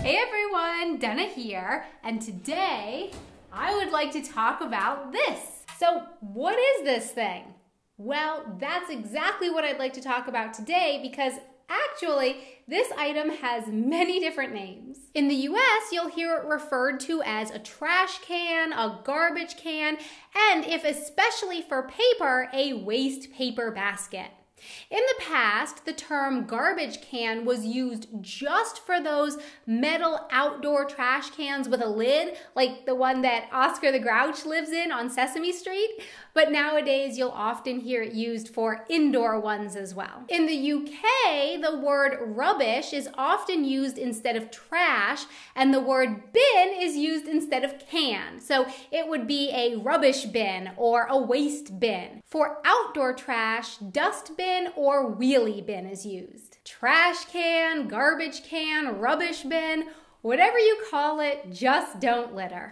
Hey everyone, Dana here, and today I would like to talk about this. So what is this thing? Well, that's exactly what I'd like to talk about today because actually this item has many different names. In the US, you'll hear it referred to as a trash can, a garbage can, and if especially for paper, a waste paper basket. In the past, the term garbage can was used just for those metal outdoor trash cans with a lid, like the one that Oscar the Grouch lives in on Sesame Street. But nowadays, you'll often hear it used for indoor ones as well. In the UK, the word rubbish is often used instead of trash, and the word bin is used instead of can. So it would be a rubbish bin or a waste bin. For outdoor trash, dust bin or wheelie bin is used. Trash can, garbage can, rubbish bin, whatever you call it, just don't litter.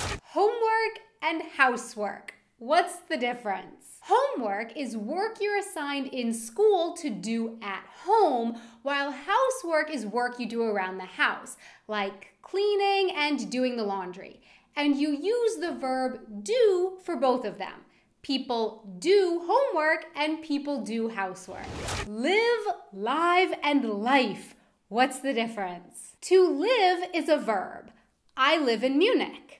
Homework and housework. What's the difference? Homework is work you're assigned in school to do at home, while housework is work you do around the house, like cleaning and doing the laundry. And you use the verb do for both of them. People do homework and people do housework. Live, live, and life. What's the difference? To live is a verb. I live in Munich.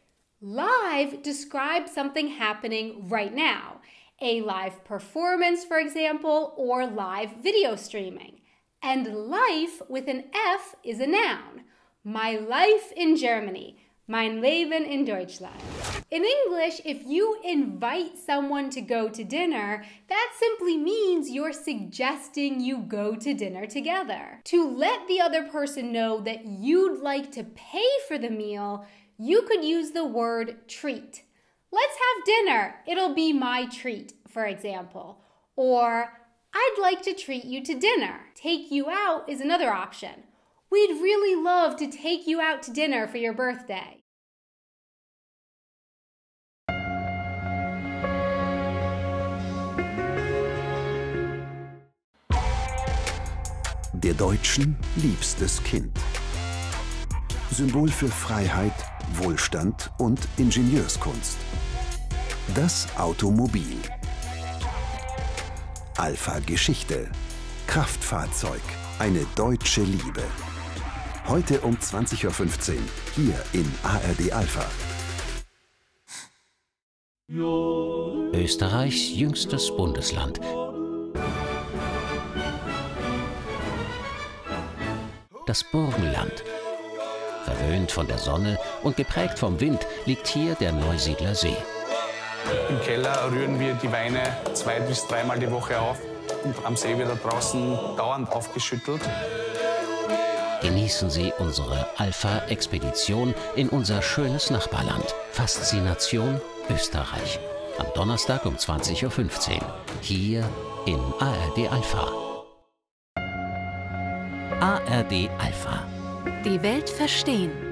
Live describes something happening right now. A live performance, for example, or live video streaming. And life with an F is a noun. My life in Germany. Mein Leben in Deutschland. In English, if you invite someone to go to dinner, that simply means you're suggesting you go to dinner together. To let the other person know that you'd like to pay for the meal, you could use the word treat. Let's have dinner. It'll be my treat, for example. Or, I'd like to treat you to dinner. Take you out is another option. We'd really love to take you out to dinner for your birthday. Der Deutschen liebstes Kind. Symbol für Freiheit, Wohlstand und Ingenieurskunst. Das Automobil. Alfa Geschichte. Kraftfahrzeug. Eine deutsche Liebe. Heute um 20:15 Uhr hier in ARD Alpha. Österreichs jüngstes Bundesland. Das Burgenland. Verwöhnt von der Sonne und geprägt vom Wind liegt hier der Neusiedler See. Im Keller rühren wir die Weine 2- bis 3-mal die Woche auf und am See wird draußen dauernd aufgeschüttelt. Genießen Sie unsere Alpha-Expedition in unser schönes Nachbarland. Faszination Österreich. Am Donnerstag um 20:15 Uhr hier in ARD Alpha. ARD Alpha. Die Welt verstehen.